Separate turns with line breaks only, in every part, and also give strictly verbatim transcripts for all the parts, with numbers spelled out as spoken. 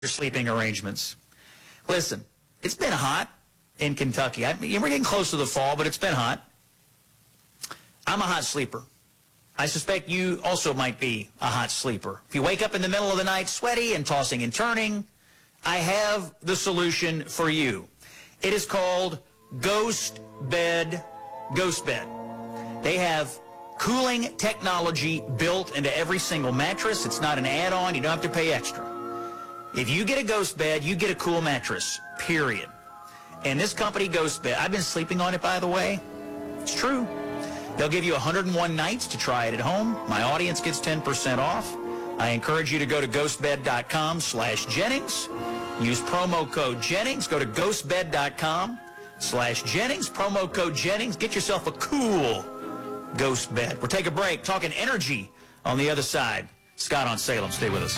your sleeping arrangements. Listen, it's been hot in Kentucky. I mean, we're getting close to the fall, but it's been hot. I'm a hot sleeper. I suspect you also might be a hot sleeper. If you wake up in the middle of the night sweaty and tossing and turning, I have the solution for you. It is called Ghost Bed. Ghost Bed. They have cooling technology built into every single mattress. It's not an add-on. You don't have to pay extra. If you get a Ghost Bed, you get a cool mattress, period. And this company, Ghost Bed, I've been sleeping on it, by the way. It's true. They'll give you one hundred one nights to try it at home. My audience gets ten percent off. I encourage you to go to ghostbed.com slash Jennings. Use promo code Jennings. Go to ghostbed.com slash Jennings. Promo code Jennings. Get yourself a cool Ghost Bed. We'll take a break. Talking energy on the other side. Scott on Salem. Stay with us.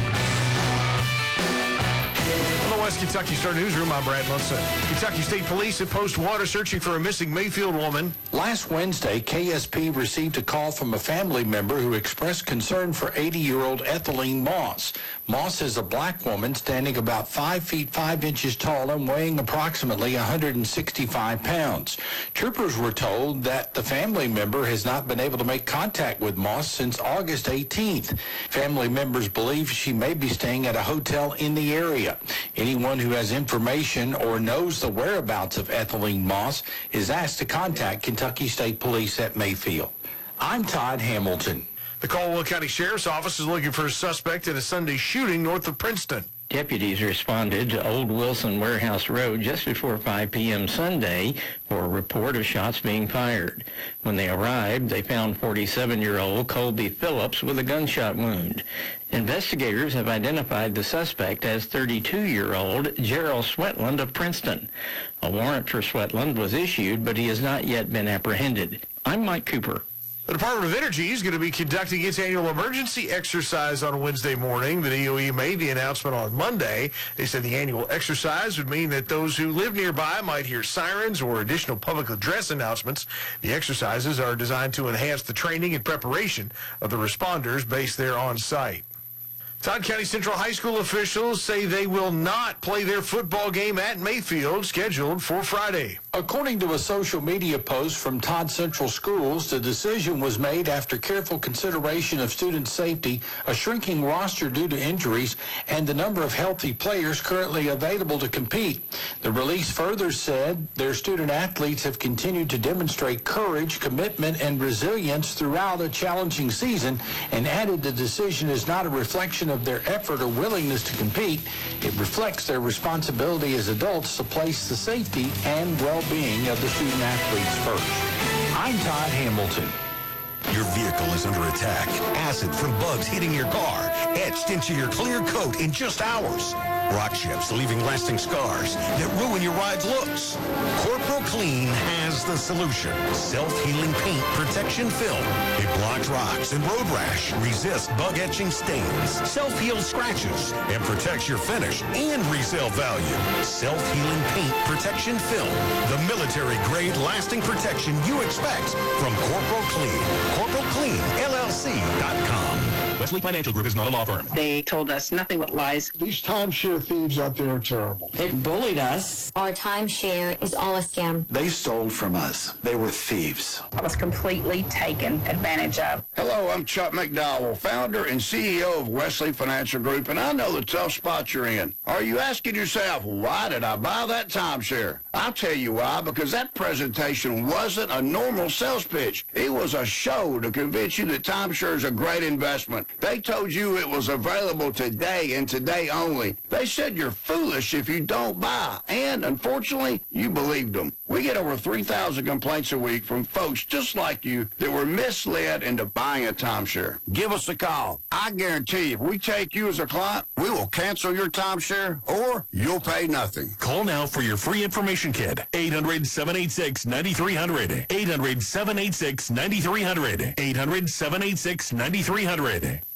West Kentucky Star Newsroom, I'm Brad Munson. Kentucky State Police have posted water searching for a missing Mayfield woman.
Last Wednesday, K S P received a call from a family member who expressed concern for eighty-year-old Ethelene Moss. Moss is a black woman standing about five feet five inches tall and weighing approximately one hundred sixty-five pounds. Troopers were told that the family member has not been able to make contact with Moss since August eighteenth. Family members believe she may be staying at a hotel in the area. Anyone who has information or knows the whereabouts of Ethelene Moss is asked to contact Kentucky State Police at Mayfield. I'm Todd Hamilton.
The Caldwell County Sheriff's Office is looking for a suspect in a Sunday shooting north of Princeton.
Deputies responded to Old Wilson Warehouse Road just before five p.m. Sunday for a report of shots being fired. When they arrived, they found forty-seven-year-old Colby Phillips with a gunshot wound. Investigators have identified the suspect as thirty-two-year-old Gerald Sweatland of Princeton. A warrant for Sweatland was issued, but he has not yet been apprehended. I'm Mike Cooper.
The Department of Energy is going to be conducting its annual emergency exercise on Wednesday morning. The D O E made the announcement on Monday. They said the annual exercise would mean that those who live nearby might hear sirens or additional public address announcements. The exercises are designed to enhance the training and preparation of the responders based there on site. Todd County Central High School officials say they will not play their football game at Mayfield, scheduled for Friday.
According to a social media post from Todd Central Schools, the decision was made after careful consideration of student safety, a shrinking roster due to injuries, and the number of healthy players currently available to compete. The release further said their student athletes have continued to demonstrate courage, commitment, and resilience throughout a challenging season, and added the decision is not a reflection of their effort or willingness to compete. It reflects their responsibility as adults to place the safety and well-being of the student athletes first. I'm Todd Hamilton.
Your vehicle is under attack. Acid from bugs hitting your car, etched into your clear coat in just hours. Rock chips leaving lasting scars that ruin your ride's looks. Corporal Clean has the solution. Self-healing paint protection film. It blocks rocks and road rash, resists bug-etching stains, self-heals scratches, and protects your finish and resale value. Self-healing paint protection film. The military-grade lasting protection you expect from Corporal Clean. Corporal Clean L L C dot com.
Wesley Financial Group is not a law firm.
They told us nothing but lies.
These timeshare thieves out there are terrible.
They bullied us.
Our timeshare is all a scam.
They stole from us. They were thieves.
I was completely taken advantage of.
Hello, I'm Chuck McDowell, founder and C E O of Wesley Financial Group, and I know the tough spot you're in. Are you asking yourself, why did I buy that timeshare? I'll tell you why, because that presentation wasn't a normal sales pitch. It was a show to convince you that timeshare is a great investment. They told you it was available today and today only. They said you're foolish if you don't buy, and unfortunately, you believed them. We get over three thousand complaints a week from folks just like you that were misled into buying a timeshare. Give us a call. I guarantee if we take you as a client, we will cancel your timeshare or you'll pay nothing.
Call now for your free information kit. eight hundred, seven eight six, nine three hundred. eight hundred, seven eight six, nine three hundred. eight hundred, seven eight six, nine three hundred.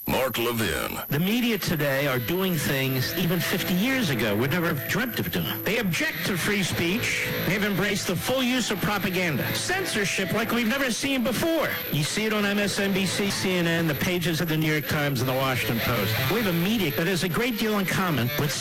Mark Levin.
The media today are doing things even fifty years ago would never have dreamt of doing. They object to free speech. They've embraced the full use of propaganda. Censorship like we've never seen before. You see it on M S N B C, C N N, the pages of the New York Times, and the Washington Post. We have a media that has a great deal in common with